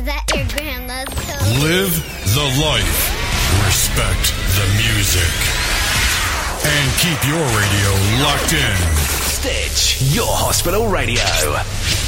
that your grandma's code? Live the life. Respect the music. And keep your radio locked in. Stitch, your hospital radio.